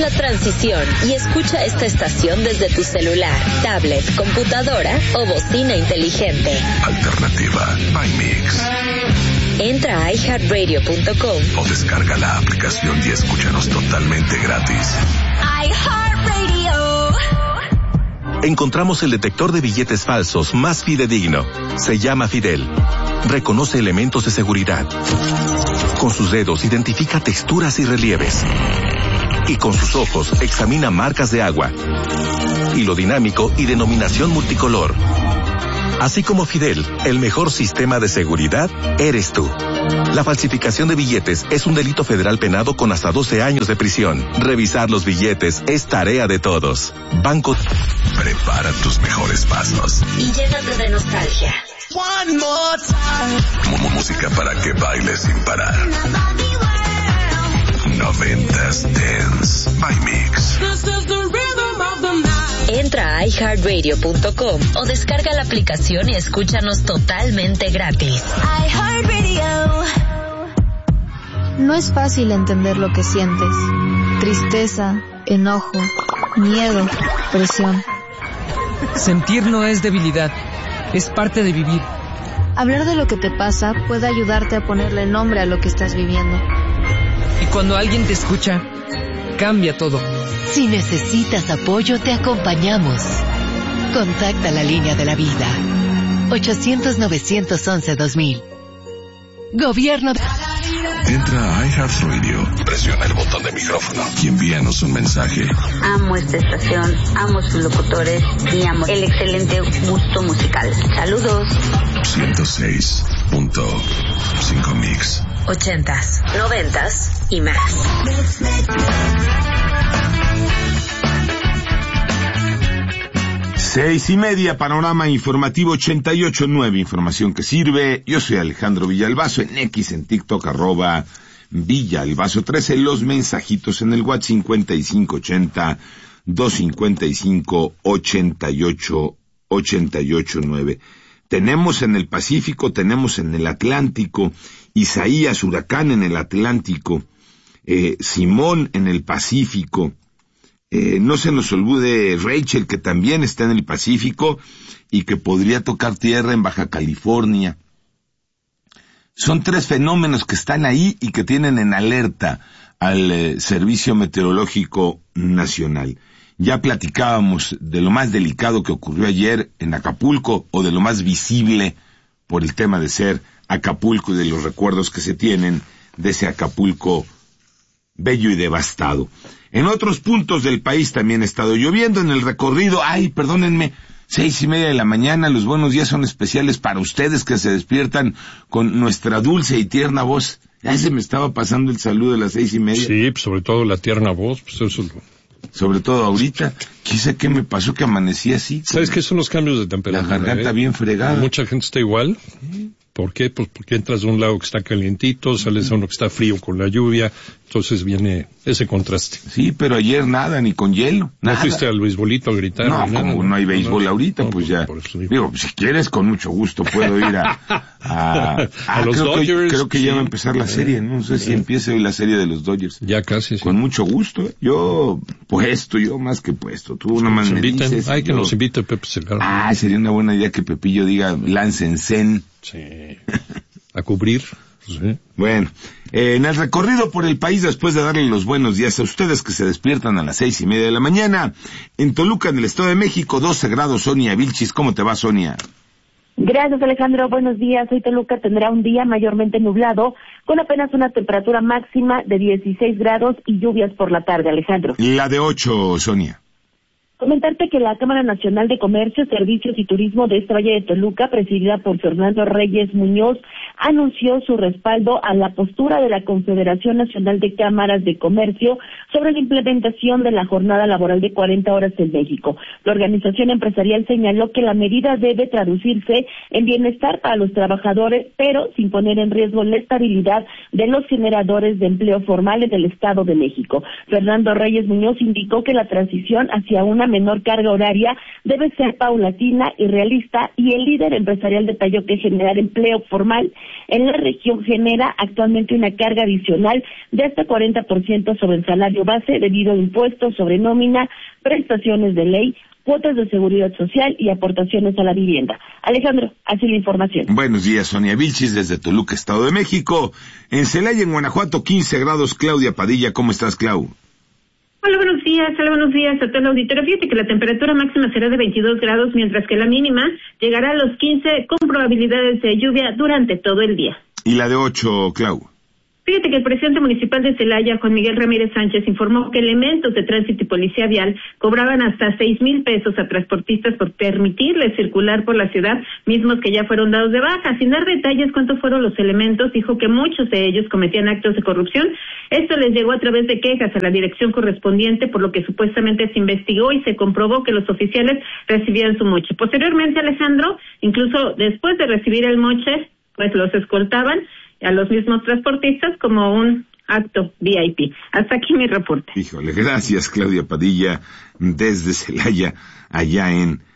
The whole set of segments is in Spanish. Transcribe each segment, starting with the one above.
la transición y escucha esta estación desde tu celular, tablet, computadora o bocina inteligente. Alternativa by Mix. Entra a iHeartRadio.com o descarga la aplicación y escúchanos totalmente gratis. iHeartRadio. Encontramos el detector de billetes falsos más fidedigno. Se llama Fidel. Reconoce elementos de seguridad. Con sus dedos identifica texturas y relieves. Y con sus ojos examina marcas de agua. Hilo dinámico y denominación multicolor. Así como Fidel, el mejor sistema de seguridad eres tú. La falsificación de billetes es un delito federal penado con hasta 12 años de prisión. Revisar los billetes es tarea de todos. Banco. Prepara tus mejores pasos. Y llénate de nostalgia. One more time. Música para que bailes sin parar. 90s Dance by Mix. Entra a iHeartRadio.com o descarga la aplicación y escúchanos totalmente gratis. iHeartRadio. No es fácil entender lo que sientes. Tristeza, enojo, miedo, presión. Sentir no es debilidad, es parte de vivir. Hablar de lo que te pasa puede ayudarte a ponerle nombre a lo que estás viviendo. Y cuando alguien te escucha, cambia todo. Si necesitas apoyo, te acompañamos. Contacta la línea de la vida. 800-911-2000. Gobierno de... Entra a iHeartRadio, presiona el botón de micrófono y envíanos un mensaje. Amo esta estación, amo sus locutores y amo el excelente gusto musical. Saludos. 106.5 Mix. 80s, 90s y más. 6:30, panorama informativo 88.9, información que sirve. Yo soy Alejandro Villalbazo, en X, en TikTok, @Villalbazo13, los mensajitos en el WhatsApp 5580-255-8889. Tenemos en el Pacífico, tenemos en el Atlántico, Isaías, huracán en el Atlántico, Simón en el Pacífico. No se nos olvide Rachel, que también está en el Pacífico y que podría tocar tierra en Baja California. Son 3 fenómenos que están ahí y que tienen en alerta al Servicio Meteorológico Nacional. Ya platicábamos de lo más delicado que ocurrió ayer en Acapulco, o de lo más visible por el tema de ser Acapulco y de los recuerdos que se tienen de ese Acapulco bello y devastado. En otros puntos del país también ha estado lloviendo. En el recorrido, perdónenme, 6:30 de la mañana, los buenos días son especiales para ustedes que se despiertan con nuestra dulce y tierna voz. Ya se me estaba pasando el saludo de las 6:30. Sí, pues sobre todo la tierna voz, pues eso es lo... Sobre todo ahorita, quise qué me pasó que amanecí así. ¿Sabes qué son los cambios de temperatura? La garganta bien fregada. Mucha gente está igual. ¿Por qué? Pues porque entras de un lado que está calientito, sales de uno que está frío con la lluvia, entonces viene ese contraste. Sí, pero ayer nada, ni con hielo, nada. ¿No fuiste al beisbolito a gritar? No, como no hay béisbol ahorita, pues ya. Digo, si quieres, con mucho gusto puedo ir a los Dodgers. Creo que ya va a empezar la serie, no sé si empiece hoy la serie de los Dodgers. Ya casi, sí. Con mucho gusto, yo más que puesto. Tú una más me dices. Hay que nos invite Pepe Segarra. Sería una buena idea que Pepillo diga, lancen zen. Sí. A cubrir. Sí. Bueno, en el recorrido por el país, después de darle los buenos días a ustedes que se despiertan a las 6:30 de la mañana, en Toluca, en el Estado de México, 12 grados, Sonia Vilchis. ¿Cómo te va, Sonia? Gracias, Alejandro. Buenos días. Hoy Toluca tendrá un día mayormente nublado, con apenas una temperatura máxima de 16 grados y lluvias por la tarde, Alejandro. La de 8, Sonia. Comentarte que la Cámara Nacional de Comercio, Servicios y Turismo de este Valle de Toluca, presidida por Fernando Reyes Muñoz, anunció su respaldo a la postura de la Confederación Nacional de Cámaras de Comercio sobre la implementación de la jornada laboral de 40 horas en México. La organización empresarial señaló que la medida debe traducirse en bienestar para los trabajadores, pero sin poner en riesgo la estabilidad de los generadores de empleo formal en el Estado de México. Fernando Reyes Muñoz indicó que la transición hacia una menor carga horaria debe ser paulatina y realista, y el líder empresarial detalló que generar empleo formal en la región genera actualmente una carga adicional de hasta 40% sobre el salario base debido a impuestos sobre nómina, prestaciones de ley, cuotas de seguridad social y aportaciones a la vivienda. Alejandro, así la información. Buenos días, Sonia Vilchis, desde Toluca, Estado de México. En Celaya, en Guanajuato, 15 grados. Claudia Padilla, ¿cómo estás, Clau? Hola, buenos días a todo el auditorio. Fíjate que la temperatura máxima será de 22 grados, mientras que la mínima llegará a los 15 con probabilidades de lluvia durante todo el día. ¿Y la de 8, Clau? Fíjate que el presidente municipal de Celaya, Juan Miguel Ramírez Sánchez, informó que elementos de tránsito y policía vial cobraban hasta 6,000 pesos a transportistas por permitirles circular por la ciudad, mismos que ya fueron dados de baja. Sin dar detalles cuántos fueron los elementos, dijo que muchos de ellos cometían actos de corrupción. Esto les llegó a través de quejas a la dirección correspondiente, por lo que supuestamente se investigó y se comprobó que los oficiales recibían su moche. Posteriormente, Alejandro, incluso después de recibir el moche, pues los escoltaban a los mismos transportistas como un acto VIP. Hasta aquí mi reporte. Híjole, gracias, Claudia Padilla, desde Celaya, allá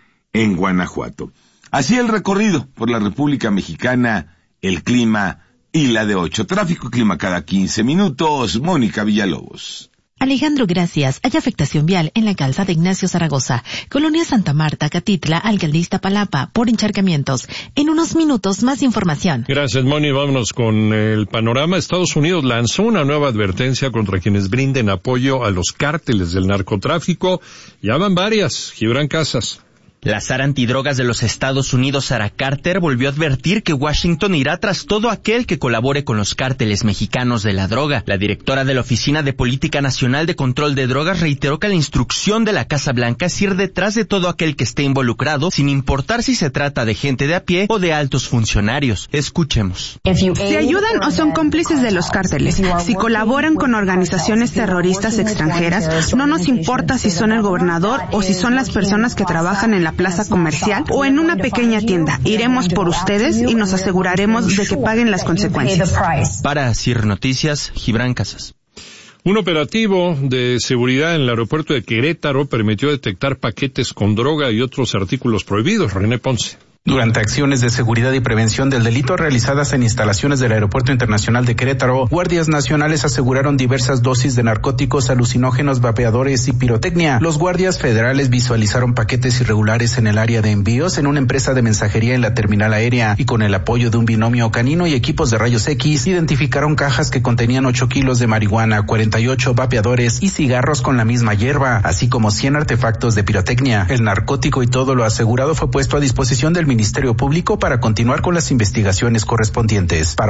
en Guanajuato. Así el recorrido por la República Mexicana, el clima y la de 8. Tráfico y clima cada 15 minutos. Mónica Villalobos. Alejandro, gracias. Hay afectación vial en la calzada Ignacio Zaragoza, Colonia Santa Marta, Catitla, Alcaldía Iztapalapa, por encharcamientos. En unos minutos, más información. Gracias, Moni. Vámonos con el panorama. Estados Unidos lanzó una nueva advertencia contra quienes brinden apoyo a los cárteles del narcotráfico. Ya van varias. Gibran Casas. La SAR antidrogas de los Estados Unidos, Sarah Carter, volvió a advertir que Washington irá tras todo aquel que colabore con los cárteles mexicanos de la droga. La directora de la Oficina de Política Nacional de Control de Drogas reiteró que la instrucción de la Casa Blanca es ir detrás de todo aquel que esté involucrado, sin importar si se trata de gente de a pie o de altos funcionarios. Escuchemos. Si ayudan o son cómplices de los cárteles, si colaboran con organizaciones terroristas extranjeras, no nos importa si son el gobernador o si son las personas que trabajan en la plaza comercial o en una pequeña tienda. Iremos por ustedes y nos aseguraremos de que paguen las consecuencias. Para CIR Noticias, Gibran Casas. Un operativo de seguridad en el aeropuerto de Querétaro permitió detectar paquetes con droga y otros artículos prohibidos. René Ponce. Durante acciones de seguridad y prevención del delito realizadas en instalaciones del Aeropuerto Internacional de Querétaro, guardias nacionales aseguraron diversas dosis de narcóticos, alucinógenos, vapeadores y pirotecnia. Los guardias federales visualizaron paquetes irregulares en el área de envíos en una empresa de mensajería en la terminal aérea y con el apoyo de un binomio canino y equipos de rayos X, identificaron cajas que contenían 8 kilos de marihuana, 48 vapeadores y cigarros con la misma hierba, así como 100 artefactos de pirotecnia. El narcótico y todo lo asegurado fue puesto a disposición del Ministerio Público para continuar con las investigaciones correspondientes. Para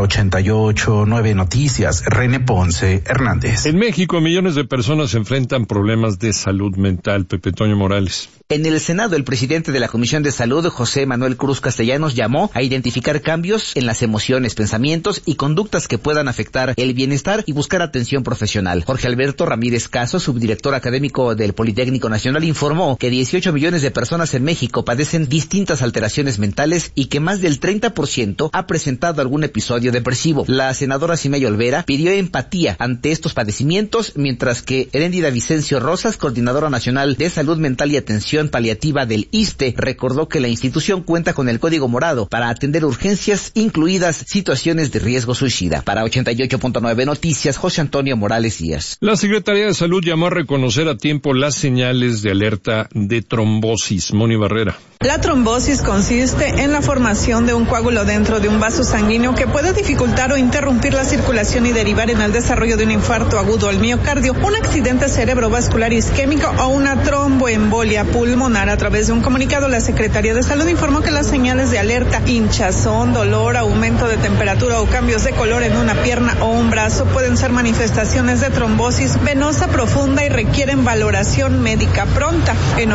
88.9 Noticias, René Ponce Hernández. En México, millones de personas enfrentan problemas de salud mental. Pepe Toño Morales. En el Senado, el presidente de la Comisión de Salud, José Manuel Cruz Castellanos, llamó a identificar cambios en las emociones, pensamientos y conductas que puedan afectar el bienestar y buscar atención profesional. Jorge Alberto Ramírez Caso, subdirector académico del Politécnico Nacional, informó que 18 millones de personas en México padecen distintas alteraciones mentales y que más del 30% ha presentado algún episodio depresivo. La senadora Simey Olvera pidió empatía ante estos padecimientos, mientras que Heréndida Vicencio Rosas, coordinadora nacional de salud mental y atención paliativa del ISSSTE, recordó que la institución cuenta con el Código Morado para atender urgencias, incluidas situaciones de riesgo suicida. Para 88.9 Noticias, José Antonio Morales Díaz. La Secretaría de Salud llamó a reconocer a tiempo las señales de alerta de trombosis. Moni Barrera. La trombosis consiste en la formación de un coágulo dentro de un vaso sanguíneo que puede dificultar o interrumpir la circulación y derivar en el desarrollo de un infarto agudo al miocardio, un accidente cerebrovascular isquémico o una tromboembolia pulmonar. A través de un comunicado, la Secretaría de Salud informó que las señales de alerta, hinchazón, dolor, aumento de temperatura o cambios de color en una pierna o un brazo pueden ser manifestaciones de trombosis venosa profunda y requieren valoración médica pronta. En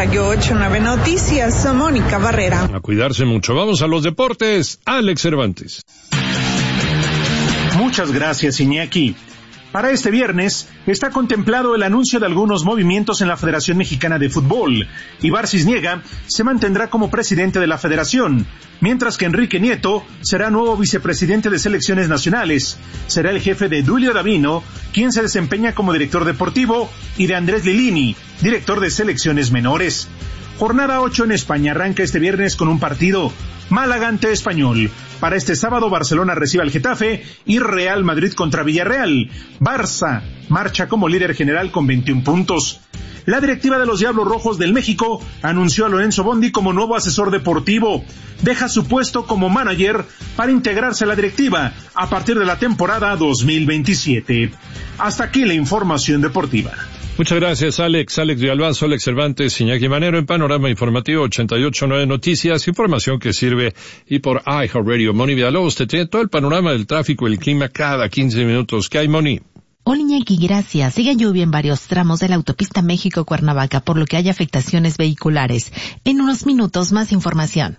88.9 Noticias, Mónica Barrera. A cuidarse mucho. Vamos a los deportes. Alex Cervantes. Muchas gracias, Iñaki. Para este viernes está contemplado el anuncio de algunos movimientos en la Federación Mexicana de Fútbol. Ibar Cisniega se mantendrá como presidente de la federación, mientras que Enrique Nieto será nuevo vicepresidente de selecciones nacionales. Será el jefe de Duilio Davino, quien se desempeña como director deportivo, y de Andrés Lilini, director de selecciones menores. Jornada 8 en España arranca este viernes con un partido. Málaga ante Español. Para este sábado, Barcelona recibe al Getafe y Real Madrid contra Villarreal. Barça marcha como líder general con 21 puntos. La directiva de los Diablos Rojos del México anunció a Lorenzo Bondi como nuevo asesor deportivo. Deja su puesto como manager para integrarse a la directiva a partir de la temporada 2027. Hasta aquí la información deportiva. Muchas gracias, Alex Villalbazo, Alex Cervantes, Iñaki Manero en Panorama Informativo 88.9 Noticias, información que sirve y por iHeartRadio. Moni Villalobos te tiene todo el panorama del tráfico y el clima cada 15 minutos. ¿Qué hay, Moni? Hola, Iñaki, gracias. Sigue lluvia en varios tramos de la autopista México-Cuernavaca, por lo que hay afectaciones vehiculares. En unos minutos, más información.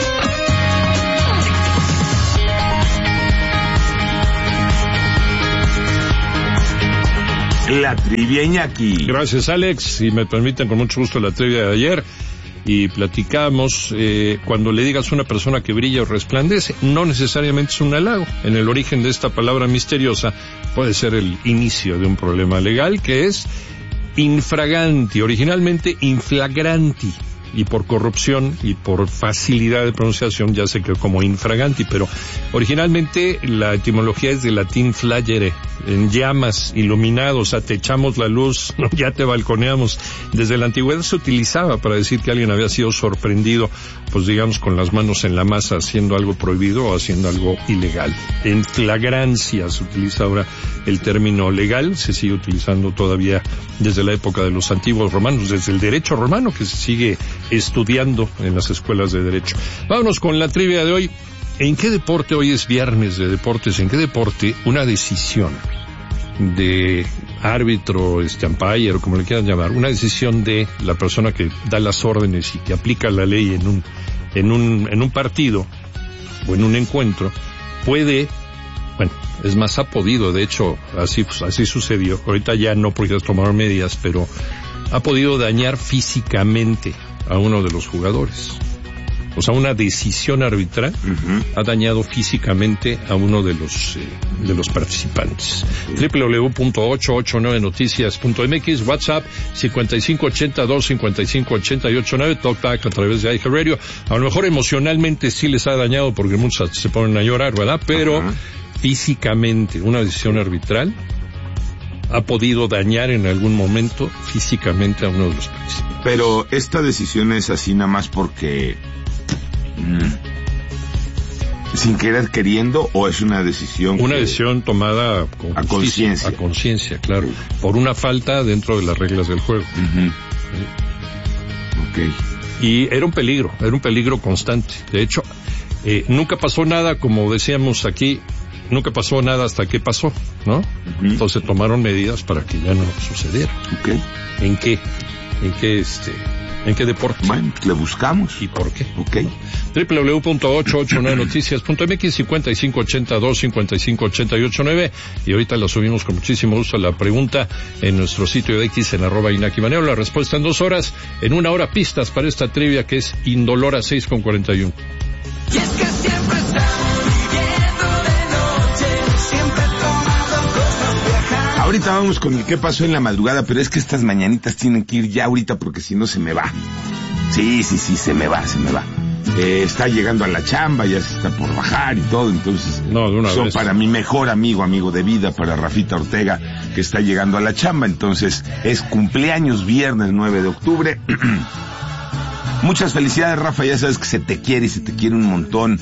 La trivia, Iñaki. Gracias, Alex. Si me permiten, con mucho gusto, la trivia de ayer. Y platicamos, cuando le digas a una persona que brilla o resplandece, no necesariamente es un halago. En el origen de esta palabra misteriosa puede ser el inicio de un problema legal, que es infraganti, originalmente inflagranti. Y por corrupción y por facilidad de pronunciación ya se quedó como infraganti, pero originalmente la etimología es del latín flagere, en llamas, iluminado, o sea, te echamos la luz, no, ya te balconeamos. Desde la antigüedad se utilizaba para decir que alguien había sido sorprendido, pues digamos, con las manos en la masa haciendo algo prohibido o haciendo algo ilegal. En flagrancia se utiliza ahora el término legal, se sigue utilizando todavía desde la época de los antiguos romanos, desde el derecho romano, que se sigue estudiando en las escuelas de derecho. Vámonos con la trivia de hoy. ¿En qué deporte, hoy es viernes de deportes, en qué deporte una decisión de árbitro, umpire, o como le quieran llamar, una decisión de la persona que da las órdenes y que aplica la ley en un partido o en un encuentro, puede, bueno, es más, ha podido, de hecho, así sucedió, ahorita ya no porque tomaron medidas, pero ha podido dañar físicamente a uno de los jugadores? O sea, una decisión arbitral ha dañado físicamente a uno de los participantes. www.889noticias.mx, WhatsApp 5582-558889, Talkback a través de iHeartRadio. A lo mejor emocionalmente sí les ha dañado porque muchos se ponen a llorar, ¿verdad? Pero físicamente, una decisión arbitral ha podido dañar en algún momento físicamente a uno de los participantes. Pero esta decisión es así nada más porque sin querer queriendo, o es una decisión decisión tomada con a conciencia. A conciencia, claro, por una falta dentro de las reglas del juego. Okay. Y era un peligro constante. De hecho, nunca pasó nada, como decíamos aquí, nunca pasó nada hasta que pasó, ¿no? Entonces tomaron medidas para que ya no sucediera. Okay. ¿En qué deporte? Bueno, le buscamos. ¿Y por qué? Okay. www.889noticias.mx, 5582-558889, y ahorita la subimos con muchísimo gusto la pregunta en nuestro sitio de X en @Iñaki Manero. La respuesta en 2 horas, en 1 hora pistas para esta trivia que es indolora 6:41. Y es que siempre estamos viviendo de noche, siempre tomando cosas viejas. Ahorita vamos con el qué pasó en la madrugada, pero es que estas mañanitas tienen que ir ya ahorita porque si no se me va. Sí, se me va. Está llegando a la chamba, ya se está por bajar y todo, entonces son para mi mejor amigo de vida, para Rafita Ortega, que está llegando a la chamba, entonces es cumpleaños viernes 9 de octubre. Muchas felicidades, Rafa, ya sabes que se te quiere un montón.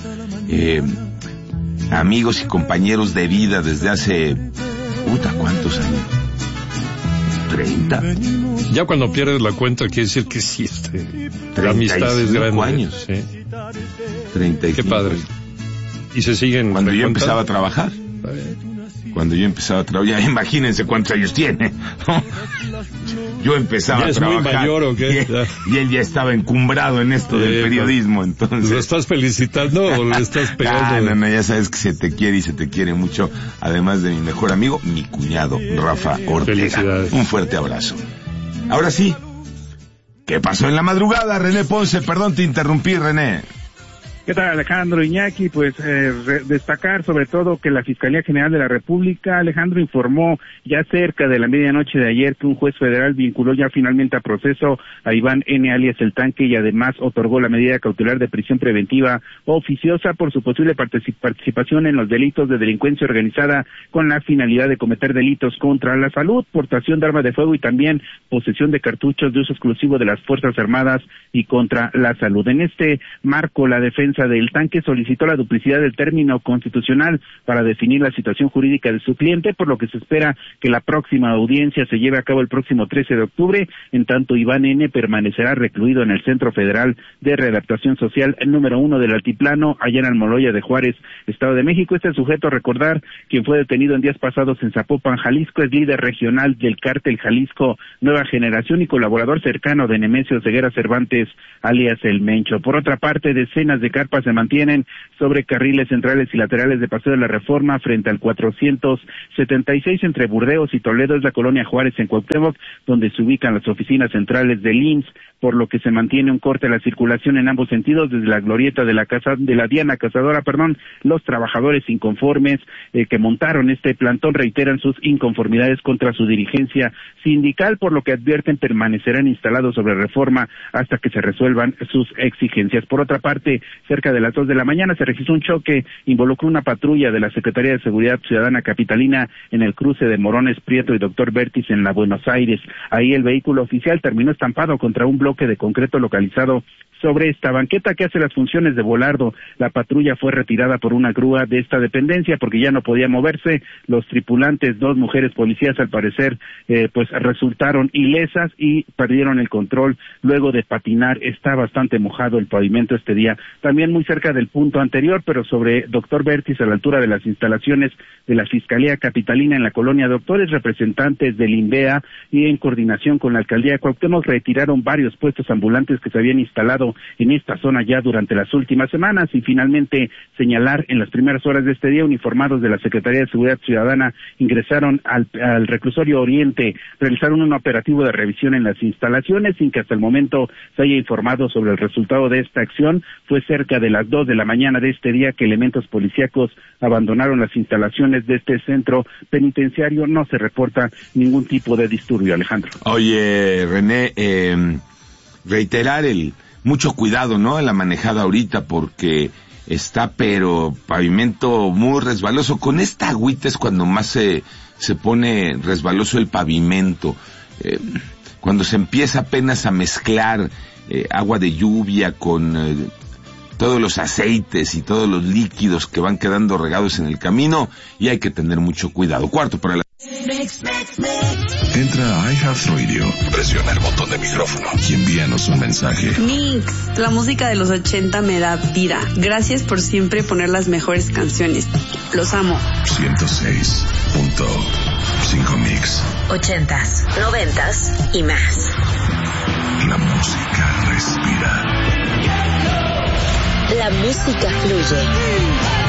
Amigos y compañeros de vida desde hace... ¿cuántos años? 30. Ya cuando pierdes la cuenta quiere decir que sí, la amistad es grande. Años. Sí. 35. Qué padre. Y se siguen... Cuando yo empezaba a trabajar. cuando yo empezaba a trabajar. Ya imagínense cuántos años tiene, ¿no? Yo empezaba a trabajar. ¿Es muy mayor o qué? Y él ya estaba encumbrado en esto del periodismo, entonces. ¿Lo estás felicitando o le estás pegando? No, ya sabes que se te quiere y se te quiere mucho, además de mi mejor amigo, mi cuñado, Rafa Ortega. Felicidades. Un fuerte abrazo. Ahora sí, ¿qué pasó en la madrugada, René Ponce? Perdón, te interrumpí, René. ¿Qué tal, Alejandro, Iñaki? Pues destacar sobre todo que la Fiscalía General de la República, Alejandro, informó ya cerca de la medianoche de ayer que un juez federal vinculó ya finalmente a proceso a Iván N. alias El Tanque y además otorgó la medida cautelar de prisión preventiva oficiosa por su posible participación en los delitos de delincuencia organizada con la finalidad de cometer delitos contra la salud, portación de arma de fuego y también posesión de cartuchos de uso exclusivo de las Fuerzas Armadas y contra la salud. En este marco, la defensa del Tanque solicitó la duplicidad del término constitucional para definir la situación jurídica de su cliente, por lo que se espera que la próxima audiencia se lleve a cabo el próximo 13 de octubre, en tanto Iván N. permanecerá recluido en el Centro Federal de Readaptación Social número 1 del Altiplano, allá en Almoloya de Juárez, Estado de México. Este sujeto, recordar, quien fue detenido en días pasados en Zapopan, Jalisco, es líder regional del cártel Jalisco Nueva Generación y colaborador cercano de Nemesio Ceguera Cervantes, alias El Mencho. Por otra parte, decenas de carpas se mantienen sobre carriles centrales y laterales de Paseo de la Reforma frente al 476 entre Burdeos y Toledo, es la colonia Juárez en Cuauhtémoc, donde se ubican las oficinas centrales del IMSS, por lo que se mantiene un corte a la circulación en ambos sentidos desde la glorieta de la Diana Cazadora. Los trabajadores inconformes que montaron este plantón reiteran sus inconformidades contra su dirigencia sindical, por lo que advierten permanecerán instalados sobre Reforma hasta que se resuelvan sus exigencias. Por otra parte, cerca de las 2 de la mañana se registró un choque, involucró una patrulla de la Secretaría de Seguridad Ciudadana Capitalina en el cruce de Morones Prieto y Doctor Vértiz en la Buenos Aires. Ahí el vehículo oficial terminó estampado contra un bloque de concreto localizado sobre esta banqueta que hace las funciones de volardo. La patrulla fue retirada por una grúa de esta dependencia porque ya no podía moverse. Los tripulantes, 2 mujeres policías, al parecer, pues resultaron ilesas y perdieron el control luego de patinar. Está bastante mojado el pavimento este día. También muy cerca del punto anterior, pero sobre Doctor Vértiz, a la altura de las instalaciones de la Fiscalía Capitalina en la colonia Doctores, representantes del INVEA y en coordinación con la Alcaldía de Cuauhtémoc retiraron varios puestos ambulantes que se habían instalado en esta zona ya durante las últimas semanas. Y finalmente señalar, en las primeras horas de este día, uniformados de la Secretaría de Seguridad Ciudadana ingresaron al reclusorio Oriente, realizaron un operativo de revisión en las instalaciones sin que hasta el momento se haya informado sobre el resultado de esta acción. Fue cerca de las 2 de la mañana de este día que elementos policíacos abandonaron las instalaciones de este centro penitenciario. No se reporta ningún tipo de disturbio, Alejandro. Oye, René, reiterar mucho cuidado, ¿no?, en la manejada ahorita, porque está, pero pavimento muy resbaloso. Con esta agüita es cuando más se pone resbaloso el pavimento. Cuando se empieza apenas a mezclar agua de lluvia con todos los aceites y todos los líquidos que van quedando regados en el camino, y hay que tener mucho cuidado. 4:45. Entra a iHeartRadio, presiona el botón de micrófono y envíanos un mensaje. Mix, la música de los 80 me da vida. Gracias por siempre poner las mejores canciones. Los amo. 106.5 Mix. 80s, 90s y más. La música respira. La música fluye.